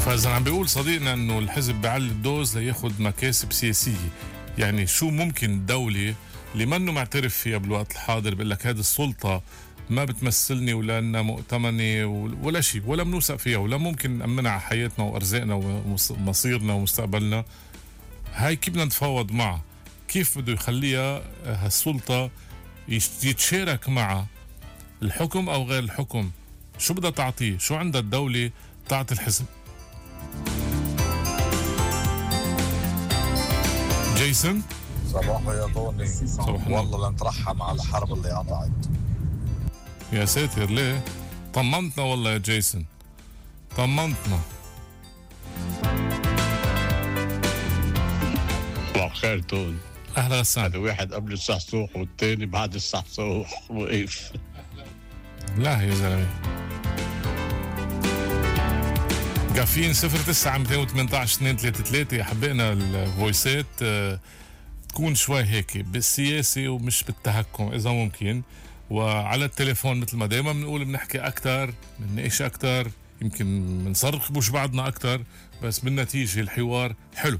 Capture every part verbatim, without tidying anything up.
فإذا عم بيقول صديقنا إنه الحزب بعلي الدوز لياخد مكاسب سياسية، يعني شو ممكن الدولة اللي منه معترف فيها بالوقت الحاضر بيقول لك هذه السلطة ما بتمثلني ولا أنها مؤتمنة ولا شيء ولا بنوثق فيها ولا ممكن نأمنها على حياتنا وأرزاقنا ومصيرنا ومستقبلنا، هاي كيف بدنا نتفاوض معها؟ كيف بده يخليها هالسلطة يتشارك مع الحكم أو غير الحكم؟ شو بدها تعطيه؟ شو عندها الدولة تعطي الحزب؟ جيسون صباح يا طوني. صباح والله لنترحم على الحرب اللي قطعت. يا ساتر ليه؟ طمنتنا والله يا جيسون، طمنتنا. صباح الخير تون. اهلا غسان. هذا واحد قبل الصحصوح والتاني بعد الصحصوح وقف. لا يا زلمه. كافيين صفر تسعة مئتين وثمانية عشر اثنين ثلاثة ثلاثة. حبينا الفويسات اه تكون شوي هيك بالسياسة ومش بالتهكم إذا ممكن، وعلى التليفون مثل ما دايما بنقول بنحكي أكتر بنناقش أكتر، يمكن بنصرخ بوش بعضنا أكتر، بس بالنتيجة الحوار حلو.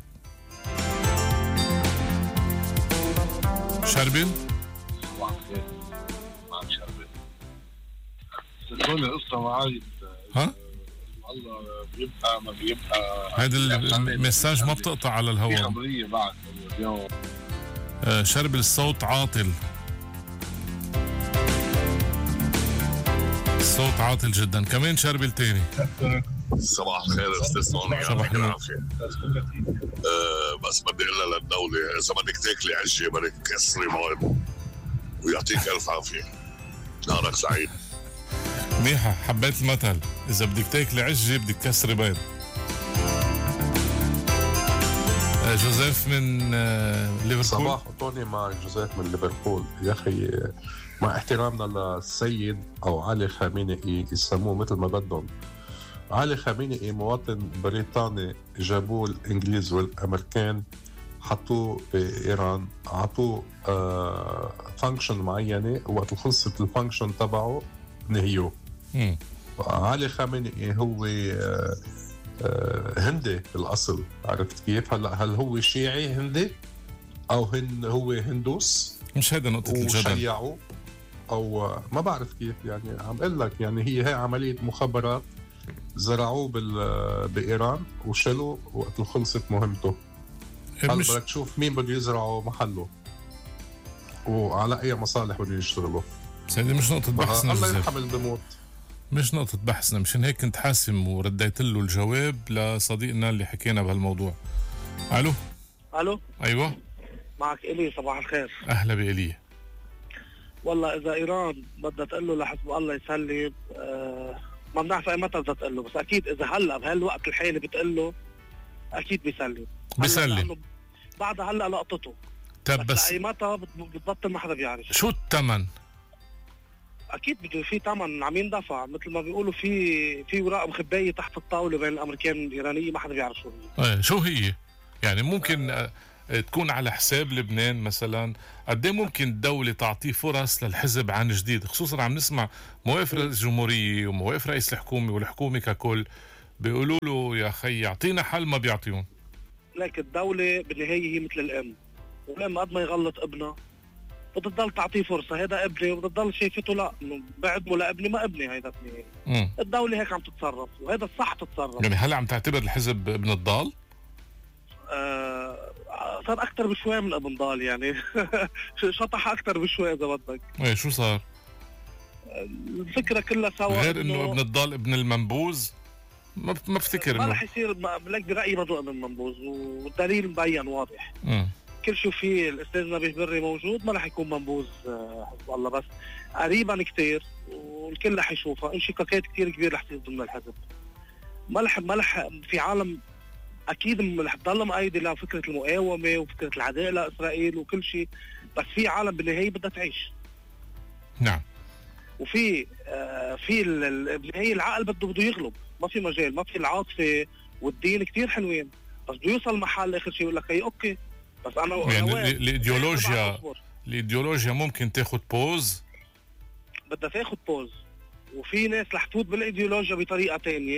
شربل صباح الخير. معك شربل. صدقوني القصة معي ها؟ الله بيبقى ما بيبقى. هذا المساج ما بتقطع على الهواء. في خبرية بعد اليوم. آه شربل الصوت عاطل، الصوت عاطل جدا. كمان شربل تاني. صباح الخير استاذ صوني. صباح النور. أه بس بدي اقول للدولة اذا بدك تاكلي عجة بدك تكسري مواد، ويعطيك الف عافية. نهارك سعيد. منيحة، حبيت المثل، إذا بدك تاكلي عجة بدك تكسري بيض. آه جوزيف من آه ليفربول. صباح طوني مع جوزيف من ليفربول. يا أخي مع احترامنا للسيد أو علي خامنئي يسموه مثل ما بدهم، علي خامنئي مواطن بريطاني جابوه الإنجليز والأمريكان حطوه بإيران، عطوه آه فانكشن معينة، وقت خلصت الفانكشن تبعه نهيوه. علي خامنئي هو آه آه هندي بالأصل، عرفت كيف؟ هلا هل هو شيعي هندي أو هن هو هندوس؟ مش هذا نقطة الجدل. وشيعوا أو ما بعرف كيف، يعني عم قل لك يعني هي هي عملية مخابرات زرعوه بإيران وشلوا وقت خلصت مهمته. هلا مش... بدك تشوف مين بده يزرعه محله وعلى أي مصالح بده يشتغلوا. سيدي مش نقطة بحثنا. الله يرحم اللي بموت. مش نقطة بحثنا، مشان هيك كنت حاسم ورديت له الجواب لصديقنا اللي حكينا بهالموضوع. ألو. ألو. أيوة معك إلي. صباح الخير. أهلا بإلي. والله إذا إيران بدها تقول له لحسب الله يسلم، آه ما بنعرف أي متى بدها تقول له، بس أكيد إذا هلا بهالوقت الحالي بتقول له أكيد بيسلم. بيسلم. بعد هلا لقطته. طب بس, بس أي متى بتبطل ما حدا بيعرف. شو الثمن؟ اكيد بده في ثمن عم يندفع، مثل ما بيقولوا في في ورقه مخبيه تحت الطاوله بين الامريكان والايرانيه ما حدا بيعرف شو هي. ايه شو هي؟ يعني ممكن آه. تكون على حساب لبنان مثلا. قد ايه ممكن الدوله تعطيه فرص للحزب عن جديد، خصوصا عم نسمع مواقف رئيس الجمهوريه ومواقف رئيس الحكومه والحكومه ككل بيقولوا له يا اخي يعطينا حل ما بيعطيهم. لكن الدوله بالنهايه هي مثل الام، والام قد ما يغلط ابنها بدها تضل تعطيه فرصه، هذا ابني وبدها تضل شايفته لا انه بعدمه لابني ما ابني هيدا ابني. الدوله هيك عم تتصرف وهذا الصح تتصرف. يعني هلا عم تعتبر الحزب ابن الضال؟ آه صار اكثر بشوي من ابن ضال يعني. شطح اكثر بشوي اذا بدك. ايه شو صار؟ الفكره كلها سوا غير انه ابن الضال ابن المنبوذ. ما ما بفتكر ما انه رح يصير لك برايي موضوع ابن المنبوذ، والدليل مبين واضح. م. كل شو فيه الاستاذ نبيه بري موجود ما رح يكون منبوذ حزب الله، بس قريبا كتير والكل رح يشوفها. انشقاقات كتير كبير رح تصير ضمن الحزب. ما رح ما رح في عالم اكيد رح تضل مؤيده لفكره المقاومه وفكره العداء لاسرائيل وكل شيء، بس في عالم بالنهايه بدها تعيش. نعم. وفي آه في بالنهايه العقل بده بده يغلب، ما في مجال، ما في العاطفه والدين كتير حلوين، بس بده يوصل محل اخر شيء يقول لك هي اوكي بس انا يعني الايديولوجيا الايديولوجيا ممكن تاخد بوز، بدها تاخد بوز، وفي ناس رح تفوت بالايديولوجيا بطريقه تانية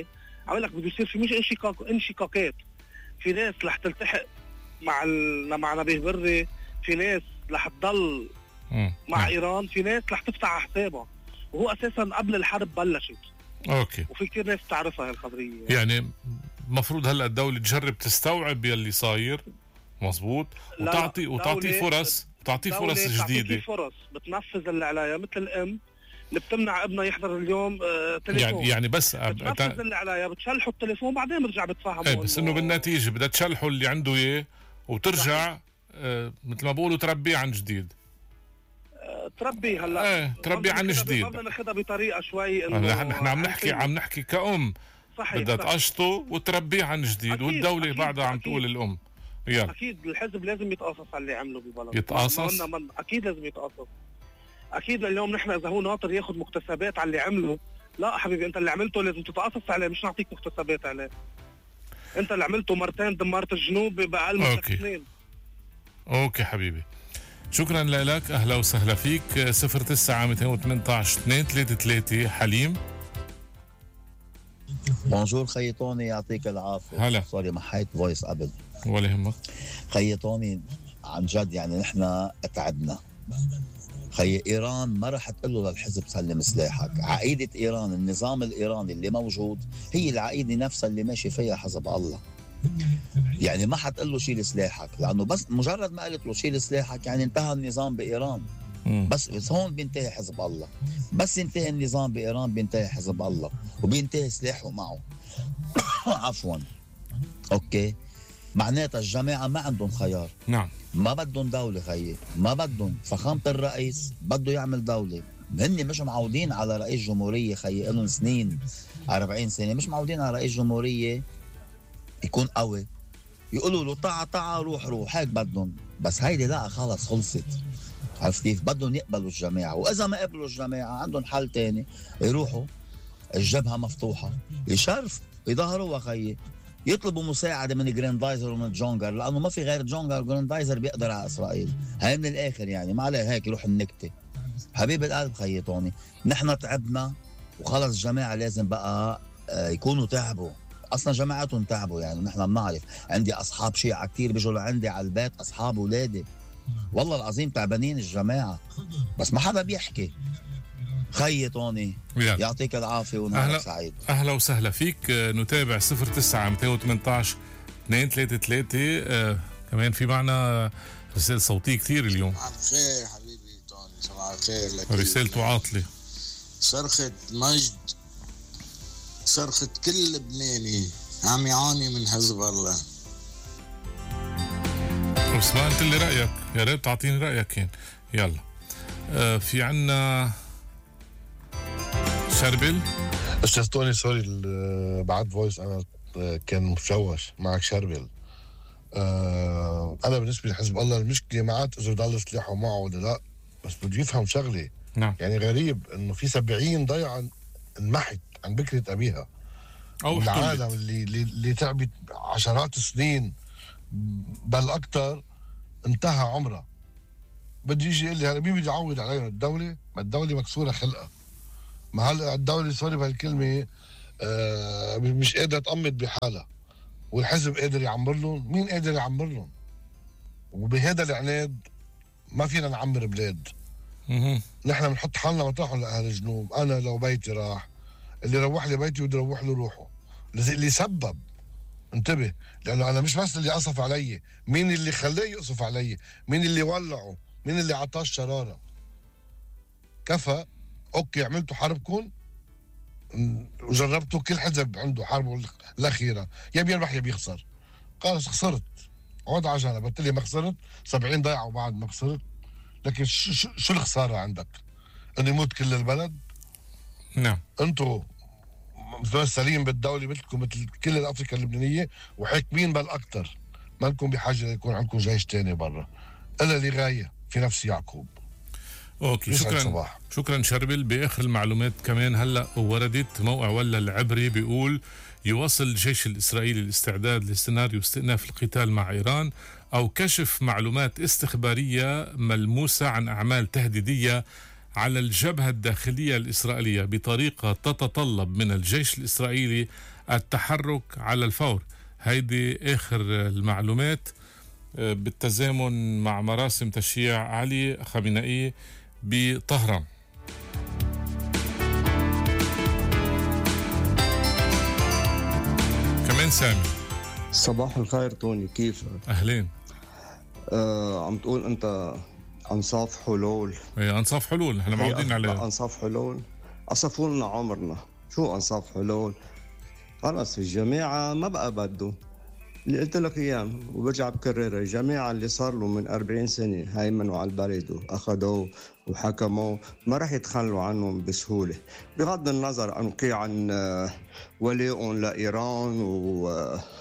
عم لك بده يصير في مش انشقاق انشقاقات، في ناس رح تلتحق مع ال... مع نبيه بري، في ناس رح تضل مم. مع نعم. ايران، في ناس رح تفتح على حسابها، وهو اساسا قبل الحرب بلشت، اوكي. وفي كتير ناس بتعرفها هاي الخبريه. يعني مفروض هلا الدولة تجرب تستوعب يلي صاير، مظبوط، لا، وتعطي لا، وتعطي دولة- فرص تعطي فرص دولة تعطيكي جديدة. فرص، بتنفذ اللي عليها، مثل الام اللي بتمنع ابنها يحضر اليوم آه تليفون. يعني يعني بس أب- بتنفذ اللي عليها، بتشلحوا التليفون بعدين برجع بتفهموا. ايه بس انه بالنتيجة بدها تشلحوا اللي عنده اياه وترجع آه مثل ما بقولوا تربيه عن جديد. آه تربي هلا ايه تربي عن جديد. بدنا ناخذها بطريقه شوي انه نحن نحن عم نحكي عم نحكي كأم صحيح بدها صحيح. تقشطه وتربيه عن جديد، أكيد، والدولة أكيد، بعدها عم أكيد. تقول الأم يلا اكيد الحزب لازم يتقاصص على اللي عمله ببلد. يتقاصص؟ ما قلنا من... اكيد لازم يتقاصص. اكيد اليوم نحن اذا هو ناطر ياخذ مكتسبات على اللي عمله، لا حبيبي انت اللي عملته لازم تتقاصص عليه، مش نعطيك مكتسبات عليه. انت اللي عملته مرتين، دمرت الجنوب باقل من أوكي. ثلاث سنين. اوكي حبيبي، شكرا لك، اهلا وسهلا فيك. صفر تسعة مئتين وثمانية عشر اثنين ثلاثة ثلاثة. حليم بونجور خيي طوني، يعطيك العافيه. هلا. سوري ما حيت فويس قبل. ولا يهمك خيي طوني، عن جد يعني نحن تعبنا. خيي ايران ما رح تقول له للحزب سلم سلاحك، عقيده ايران النظام الايراني اللي موجود هي العقيده نفسها اللي ماشي فيها حزب الله. يعني ما حتقول له شيل سلاحك، لانه بس مجرد ما قالت له شيل سلاحك يعني انتهى النظام بايران. مم. بس بس هون بينتهي حزب الله، بس ينتهي النظام بايران بينتهي حزب الله وبينتهي سلاحه معه. عفوا اوكي، معناتها الجماعه ما عندهم خيار، نعم. ما بدهم دولة خيي، ما بدهم. فخامة الرئيس بده يعمل دولة. هن مش معودين على رئيس جمهورية خيي، لهم سنين أربعين سنة مش معودين على رئيس جمهورية يكون قوي، يقولوا له طاعة طاعة روح روح، هيك بدهم. بس هيدي لا خلص خلصت، عرفت كيف؟ بدهم يقبلوا الجماعة، وإذا ما قبلوا الجماعة عندهم حل تاني، يروحوا الجبهة مفتوحة، يشرفوا يظهروا خيي، يطلبوا مساعدة من جراندايزر ومن جونجر، لأنه ما في غير جونجر. جراندايزر بيقدر على إسرائيل، هاي من الآخر يعني، ما عليه هيك يروح النكتة. حبيب القلب خيي طوني، نحن تعبنا وخلص الجماعة لازم بقى يكونوا تعبوا. أصلا جماعتهم تعبوا يعني، نحن بنعرف. عندي أصحاب شيعة كتير بيجوا لعندي على البيت، أصحاب أولادي والله العظيم تعبانين الجماعة، بس ما حدا بيحكي. خيي طوني يلا. يعطيك العافية ونهارك سعيد. أهلا وسهلا فيك. آه، نتابع صفر تسعة مئتين وثمانية عشر اثنين ثلاثة ثلاثة. آه، كمان في معنا رسالة صوتية كثير اليوم. صباح الخير حبيبي توني، صباح الخير لك. رسالته عاطلة. صرخة مجد، صرخة كل لبناني عم يعاني من حزب الله. بس ما قلت لي رأيك، يا ريت تعطيني رأيك كان. يلا. آه، في عنا شربل. استاذ توني سوري ال- بعد فويس انا كان مشوش معك شربل. آه انا بالنسبه لحزب الله المشكله معات اذا ضل سلاحه معه ولا لا، بس بده يفهم شغله. نعم. يعني غريب انه في سبعين ضيعه انمحت عن بكره ابيها، او العالم احتلت. اللي اللي, اللي تعبت عشرات السنين بل اكثر انتهى عمرها. بده يجي يقول لي هلا مين بده يعوض علينا؟ الدوله؟ ما الدوله مكسوره خلقها. ما هلا الدوله سوري بهالكلمه آه مش قادره تقمض بحالها، والحزب قادر يعمر لهم. مين قادر يعمر لهم؟ وبهذا العناد ما فينا نعمر بلاد. مهم. نحن بنحط حالنا مطرحهم لاهل الجنوب. انا لو بيتي راح، اللي روح لي بيتي بده يروح له روحه. اللي سبب انتبه، لانه انا مش بس اللي قصف علي، مين اللي خلاه يقصف علي؟ مين اللي ولعه؟ مين اللي عطاه الشراره؟ كفى. اوكي عملتوا حربكم وجربتوا، كل حزب عنده حربه الاخيره، يا بيربح يا بيخسر. خلص خسرت، اقعد على جنب. قلت لي ما خسرت، سبعين ضيعه وبعد ما خسرت. لكن شو شو الخساره عندك؟ انه يموت كل البلد؟ نعم. انتوا متمثلين بالدوله مثلكم مثل كل الافريقيا اللبنانيه وحاكمين بل اكثر. ما لكم بحاجه يكون عندكم جيش ثاني برا، الا لغايه في نفس يعقوب. اوكي شكرا صباح. شكرا شربل. باخر المعلومات كمان هلا وردت موقع ولا العبري بيقول يواصل الجيش الاسرائيلي الاستعداد لسيناريو استئناف القتال مع ايران او كشف معلومات استخباريه ملموسه عن اعمال تهديديه على الجبهه الداخليه الاسرائيليه بطريقه تتطلب من الجيش الاسرائيلي التحرك على الفور. هيدي آخر المعلومات بالتزامن مع مراسم تشييع علي خامنئي بطهران. كمان سامي. صباح الخير توني، كيفك؟ أهلين. آه عم تقول أنت أنصاف حلول. ايه أنصاف حلول، نحن معودين عليه. أنصاف حلول، أصفوا لنا عمرنا، شو أنصاف حلول؟ خلص الجماعة ما بقى بده اللي قلت لك إياه، وبرجع بكررها. الجماعة اللي صار له من أربعين سنة هيمنوا على البلد وأخذوه وحكموه، ما رح يتخلوا عنهم بسهولة، بغض النظر عن عن ولائهم لإيران و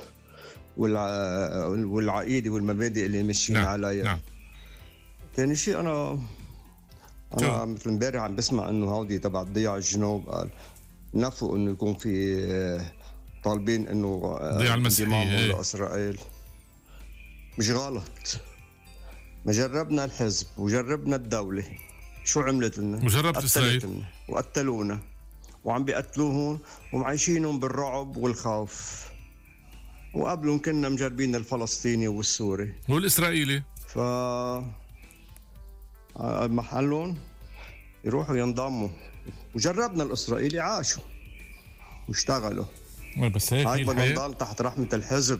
والعقيدة والمبادئ اللي ماشيين نعم. عليها. نعم. ثاني شيء أنا أنا مثل امبارح عم بسمع إنه هودي تبع ضياع الجنوب قال نفوا إنه يكون في طالبين إنه ضياع المسيحية لإسرائيل. مش غلط، ما جربنا الحزب وجربنا الدولة، شو عملت لنا؟ وجربت إسرائيل وقتلونا وعم بيقتلوهم ومعيشينهم بالرعب والخوف، وقبلهم كنا مجربين الفلسطيني والسوري والإسرائيلي. ف محلهم يروحوا ينضموا، وجربنا الإسرائيلي عاشوا واشتغلوا. بس هيك هاي بدنا نضل تحت رحمة الحزب،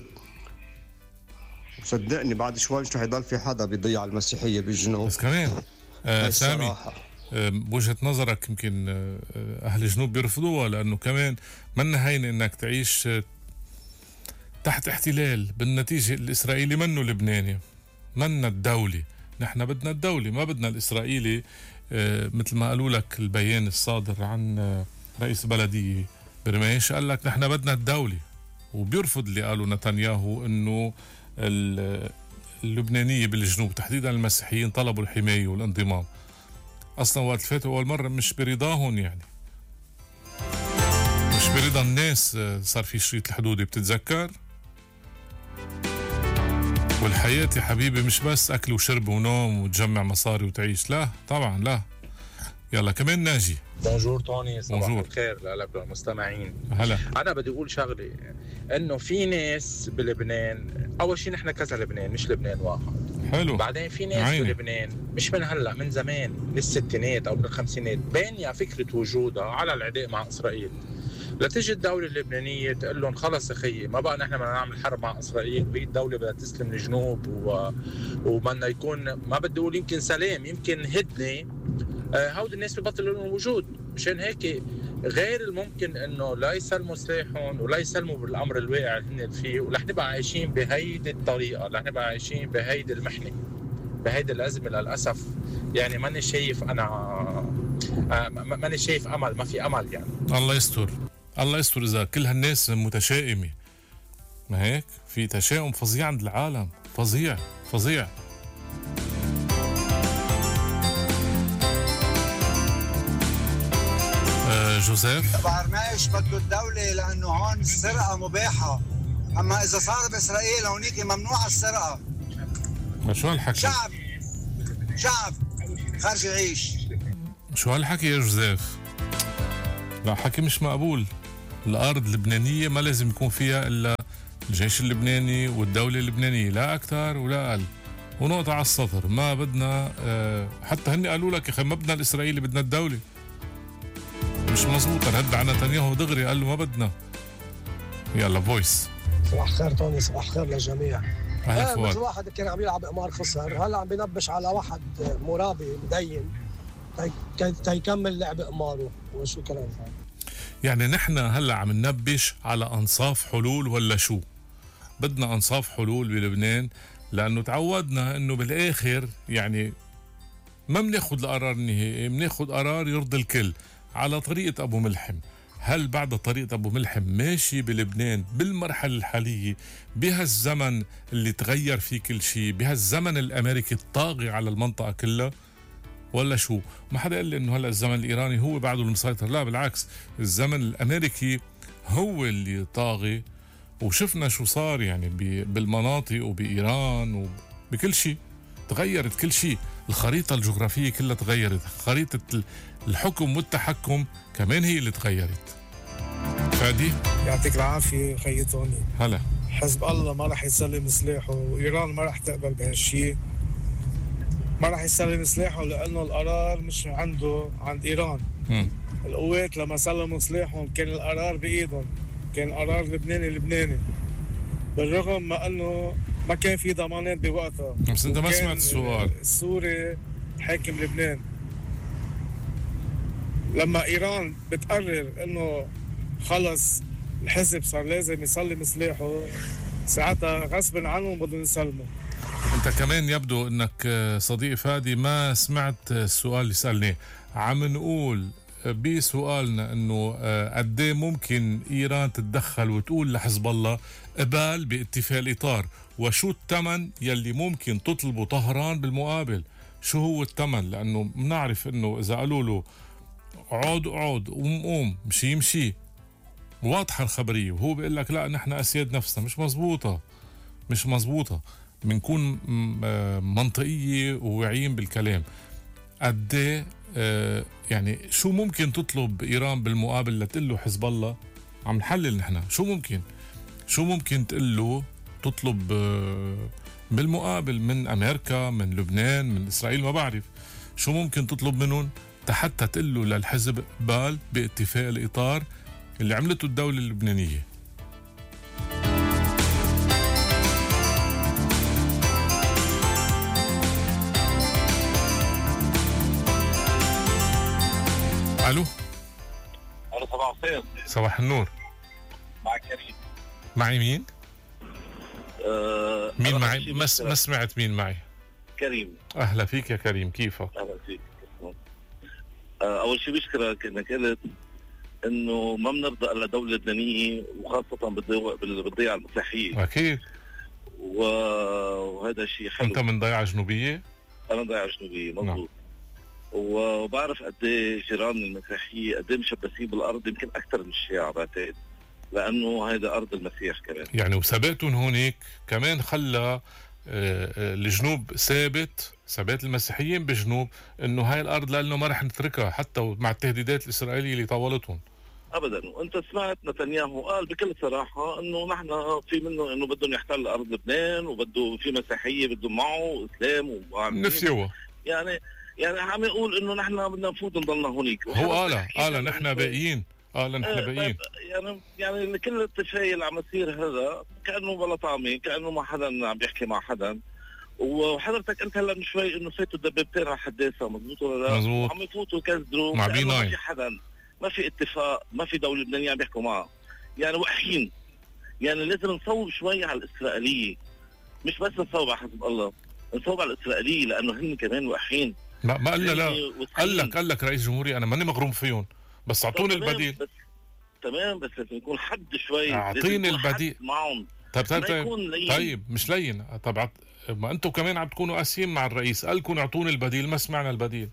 وصدقني بعد شوي مش رح يضل في حدا بيضيع المسيحية بالجنوب. بس كمان آه سامي آه بوجهة نظرك يمكن آه أهل الجنوب بيرفضوها، لأنه كمان منا هين إنك تعيش آه تحت احتلال، بالنتيجة الإسرائيلي منه لبناني، منا الدولي. نحن بدنا الدولي، ما بدنا الإسرائيلي. آه مثل ما قالوا لك البيان الصادر عن آه رئيس بلدية برميش، قال لك نحن بدنا الدولي، وبيرفض اللي قالوا نتنياهو إنه اللبنانية بالجنوب تحديدا المسيحيين طلبوا الحماية والانضمام. أصلا وقت فاتوا أول مرة مش برضاهم، يعني مش برضا الناس. صار في شريط الحدودي بتتذكر، والحياة يا حبيبي مش بس أكل وشرب ونوم وتجمع مصاري وتعيش، لا طبعا لا. يلا كمان ناجي. بونجور توني، صباح الخير لك المستمعين. هلا. انا بدي اقول شغله، انه في ناس بلبنان، اول شيء نحن كذا لبنان مش لبنان واحد. حلو. بعدين في ناس عيني. بلبنان مش من هلا، من زمان، من الستينات او من الخمسينات بانيه فكره وجودها على العداء مع اسرائيل. لتجي الدولة اللبنانية تقول لهم خلص أخي ما بقى نحن بدنا نعمل حرب مع إسرائيل، وهي الدولة بدها تسلم الجنوب و... وبدنا يكون، ما بدي أقول يمكن سلام، يمكن هدنة. آه هود الناس ببطلوا لهم وجود. مشان هيك غير الممكن إنه لا يسلموا سلاحهم ولا يسلموا بالأمر الواقع اللي هن فيه، ورح نبقى عايشين بهيدي الطريقة، رح نبقى عايشين بهيدي المحنة، بهيدي الأزمة للأسف. يعني ماني شايف أنا آه ماني شايف أمل، ما في أمل يعني. الله يستر، الله يستر. إذا كل هالناس متشائمة، ما هيك في تشاؤم فظيع عند العالم، فظيع فظيع. آه جوزيف. بعرماش بده الدولة لأنه هون السرقة مباحة، أما إذا صار بإسرائيل هونيك ممنوع السرقة. ما شو هالحكي؟ شعب شعب خارج يعيش. شو هالحكي يا جوزيف؟ لا حكي مش مقبول. الأرض اللبنانية ما لازم يكون فيها إلا الجيش اللبناني والدولة اللبنانية، لا أكثر ولا أقل. ونقطة على السطر، ما بدنا آه حتى هني قالوا لك يا أخي ما بدنا الإسرائيلي، بدنا الدولة. مش مزبوطة، رد على نتنياهو دغري قال له ما بدنا. يلا فويس. صباح الخير توني، صباح الخير للجميع. أهلا فؤاد. مثل واحد كان عم يلعب قمار خسر، هلا عم بينبش على واحد مرابي مدين تيكمل لعب قماره. وشو كلام يعني نحن هلا عم ننبش على أنصاف حلول ولا شو؟ بدنا أنصاف حلول بلبنان، لأنه تعودنا إنه بالآخر يعني ما بناخد القرار النهائي، بناخد قرار يرضي الكل على طريقة أبو ملحم. هل بعد طريقة أبو ملحم ماشي بلبنان بالمرحلة الحالية بهالزمن اللي تغير فيه كل شيء، بهالزمن الأمريكي الطاغي على المنطقة كلها، ولا شو؟ ما حدا قال لي انه هلا الزمن الايراني هو بعده المسيطر، لا بالعكس، الزمن الامريكي هو اللي طاغي. وشفنا شو صار يعني بالمناطق وبايران وبكل شيء، تغيرت كل شيء، الخريطه الجغرافيه كلها تغيرت، خريطه الحكم والتحكم كمان هي اللي تغيرت. فادي يعطيك العافيه خيي توني. هلا. حزب الله ما راح يسلم سلاحه وايران ما راح تقبل بهالشيء. ما راح يسلم سلاحه لانه القرار مش عنده، عند ايران. م. القوات لما سلموا سلاحهم كان القرار بايدهم، كان قرار لبناني لبناني، بالرغم ما انه ما كان في ضمانات بوقتها. بس انت ما سمعت السؤال. السوري حاكم لبنان. لما ايران بتقرر انه خلص الحزب صار لازم يسلم سلاحه، ساعتها غصبا عنهم بدهم يسلموا. انت كمان يبدو انك صديقي فادي ما سمعت السؤال اللي سألناه. عم نقول بسؤالنا انه قد ايه ممكن ايران تتدخل وتقول لحزب الله قبال باتفاق الاطار، وشو الثمن يلي ممكن تطلبه طهران بالمقابل؟ شو هو الثمن؟ لانه بنعرف انه اذا قالوا له اقعد اقعد قوم قوم مشي مشي، واضحه الخبريه، وهو بيقول لك لا نحن اسياد نفسنا، مش مزبوطه مش مزبوطه. بنكون منطقيه وواعيين بالكلام. قد ايه آه يعني شو ممكن تطلب ايران بالمقابل لتقول له حزب الله؟ عم نحلل نحن شو ممكن شو ممكن تقول له تطلب آه بالمقابل من امريكا، من لبنان، من اسرائيل، ما بعرف شو ممكن تطلب منهم حتى تقول له للحزب قبال باتفاق الاطار اللي عملته الدوله اللبنانيه. الو. الو صباح الخير. صباح النور. معك كريم. معي مين؟ أه مين معي؟ ما ما سمعت مين معي؟ كريم. اهلا فيك يا كريم، كيفك؟ اهلا فيك. أه اول شيء بشكرك انك قلت انه ما بنرضى الا دوله لبنانيه، وخاصه بالضيعه المسيحيه. اكيد. وهذا شيء حلو. انت من ضيعه جنوبيه؟ انا من ضيعه جنوبيه، مضبوط. وبعرف قد ايه جيران المسيحيه قد ايه مشبثين بالارض، يمكن اكثر من الشيعة بعتقد، لانه هيدا ارض المسيح كمان. يعني وثباتهم هونيك كمان خلى الجنوب ثابت، ثبات المسيحيين بجنوب، انه هاي الارض لانه ما رح نتركها حتى مع التهديدات الاسرائيليه اللي طاولتهم. ابدا. وانت سمعت نتنياهو قال بكل صراحه انه نحن في منه انه بدهم يحتل ارض لبنان، وبده في مسيحيه بدهم معه اسلام نفسيوه. يعني يعني عم يقول انه نحن بدنا نفوت نضلنا هونيك. هو قال قال نحن باقيين، قال نحن باقيين. يعني يعني كل التشاي اللي عم يصير هذا كانه بلا طعمه، كانه ما حدا عم بيحكي مع حدا. وحضرتك انت هلا من شوي انه فاتوا دبابتين على حداثه، مضبوط ولا لا؟ مزبوط. عم يفوتوا كذبوا مع بي ما في حدا، ما في اتفاق، ما في دوله لبنانيه عم بيحكوا معها. يعني وقحين. يعني لازم نصوب شوي على الاسرائيليه، مش بس نصوب على حزب الله، نصوب على الاسرائيليه لانه هن كمان وقحين. ما ما قال لا قال لك قال لك رئيس جمهوري انا ماني مغروم فيهم، بس اعطوني البديل. بس تمام، بس لازم يكون حد شوي، اعطيني البديل معهم. طيب طيب طيب, طيب مش لين. طب ما انتم كمان عم تكونوا قاسيين مع الرئيس، قال لكم اعطوني البديل، ما سمعنا البديل.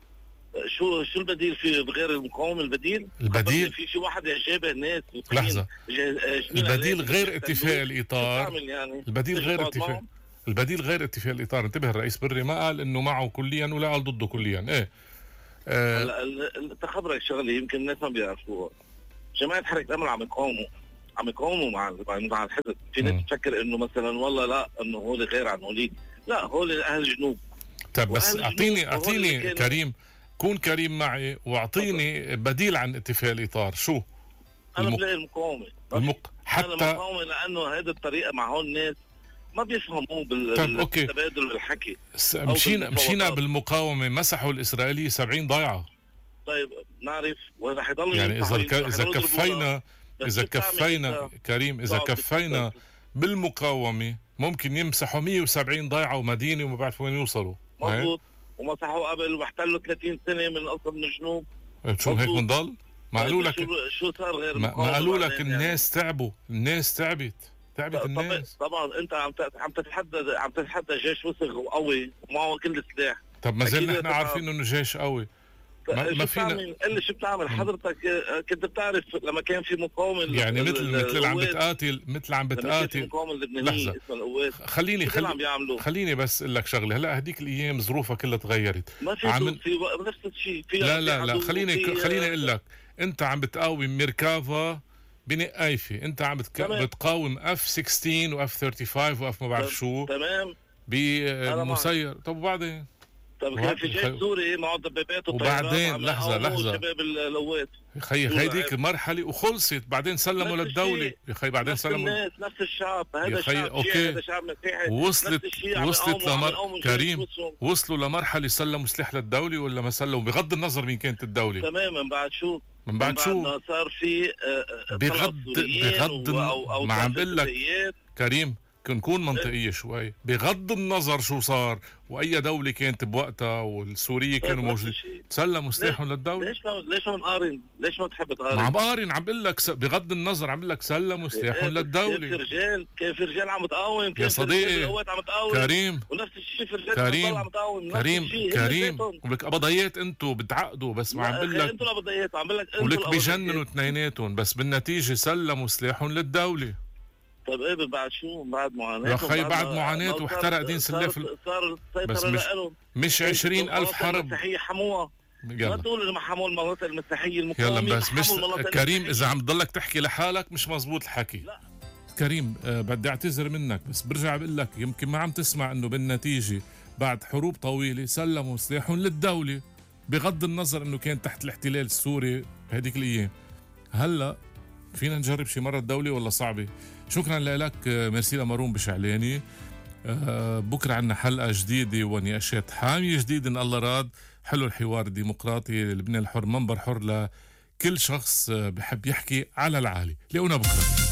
شو شو البديل في بغير المقاومه؟ البديل البديل في شي واحد يجابه الناس. لحظه، البديل غير اتفاق الاطار. يعني البديل غير اتفاق البديل غير اتفاق الاطار. انتبه، الرئيس بري ما قال انه معه كليا ولا قال ضده كليا. ايه هلا آه تخبرك شغله يمكن الناس ما بيعرفوها. جماعه حركه الامل عم يقاوموا عم يقاوموا مع مع الحزب. في ناس تفكر انه مثلا والله لا انه هول غير عن هوليك، لا هول اهل الجنوب. طيب بس اعطيني اعطيني كريم، كون كريم معي واعطيني بديل عن اتفاق الاطار. شو؟ انا الم... بلاقي المقاومه المق... حتى انا المقاومه لانه هذه الطريقه مع هول الناس ما بيفهموا بال... طيب بالتبادل والحكي. مشينا مشينا بالمقاومه، مسحوا الاسرائيلي سبعين ضيعه. طيب نعرف وين رح يضلوا يعني اذا ك... اذا كفينا اذا كفينا كريم اذا كفينا بالمقاومه ممكن يمسحوا مية وسبعين ضيعه ومدينه وما بعرف وين يوصلوا. مضبوط. ومسحوا قبل واحتلوا ثلاثين سنه من اصل من الجنوب. شو هيك بنضل؟ ما قالوا لك شو صار غير ما, ما قالوا لك الناس يعني. تعبوا، الناس تعبت تعبت الناس. طبعا انت عم عم تتحدى عم تتحدى جيش وسخ وقوي ومعه كل السلاح. طب ما زلنا نحن عارفين انه جيش قوي. ما, ما فينا. قل لي شو بتعمل حضرتك؟ كنت بتعرف لما كان في مقاومه يعني مثل مثل عم بتقاتل مثل عم بتقاتل المقاومه اللبنانيه اسمها القوات. خليني خليني خليني بس اقول لك شغله. هلا هديك الايام ظروفها كلها تغيرت. ما في عم... في نفس الشيء. لا لا لا خليني خليني اقول لك، انت عم بتقاوم ميركافا بنقايفه انت عم بتك... بتقاوم اف ستة عشر واف خمسة وثلاثين واف ما بعرف شو تمام بمسير. طب وبعدين طب كان في جيش سوري معه دبابات وبعدين لحظه لحظه شباب اللوات خي هيديك المرحله وخلصت، بعدين سلموا للدوله يا خي، بعدين نفس سلموا الناس نفس الشعب. هذا الشعب اوكي هذا شعب مسيحي. وصلت وصلت لمر... كريم وصلوا لمرحله سلموا سلاح للدوله ولا ما سلموا؟ بغض النظر مين كانت الدوله. تمام. من بعد شو من بعد شو صار في بغض بغض ما عم بقول لك كريم نكون منطقية شوي، بغض النظر شو صار واي دولة كانت بوقتها والسورية كانوا موجودين سلموا سلاحهم للدولة. ليش ما ليش ما نقارن؟ ليش ما تحب تقارن؟ ما عم بقارن، عم بقول لك س... بغض النظر عم بقول لك سلموا سلاحهم للدولة. كيف رجال كيف رجال عم تقاوم، يا صديقي عم تقاوم كريم ونفس الشيء في رجال كريم عم تقاوم. كريم كريم ولك قبضيات انتم بتعقدوا بس ما عم بقول لك انتم قبضيات، عم بقول لك ولك بجننوا اثنيناتهم بس بالنتيجة سلموا سلاحهم للدولة. طيب ايه بعد شو؟ بعد معاناة يا خي بعد معاناة واحترق دين سلاف صار بس مش مش عشرين ألف حرب المسيحية حموها. ما تقول ما حموا المناطق المسيحية المقاومين. يلا بس مش كريم إذا عم تضلك تحكي لحالك مش مزبوط الحكي. لا. كريم أه بدي أعتذر منك بس برجع بقول لك يمكن ما عم تسمع إنه بالنتيجة بعد حروب طويلة سلموا سلاحهم للدولة بغض النظر إنه كان تحت الاحتلال السوري هذيك الأيام. هلا فينا نجرب شي مرة الدولة ولا صعبة؟ شكرا لك ميرسي لمارون بشعلاني. أه بكرة عنا حلقة جديدة ونقاشات حامية جديدة إن الله راد. حلو الحوار الديمقراطي لبنان الحر، منبر حر لكل شخص بحب يحكي على العالي. لقونا بكرة.